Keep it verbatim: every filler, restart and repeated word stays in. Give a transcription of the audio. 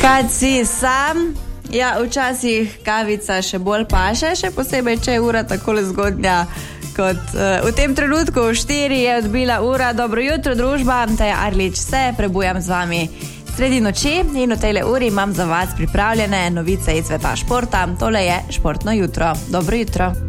Kad si sam, ja, včasih kavica še bolj paše, še posebej, če je ura takole zgodnja kot uh, v tem trenutku. Štiri je odbila ura. Dobro jutro, družba, Taja Arlič se prebujam z vami sredi noči in v tejle uri imam za vas pripravljene novice iz sveta športa. Tole je Športno jutro. Dobro jutro.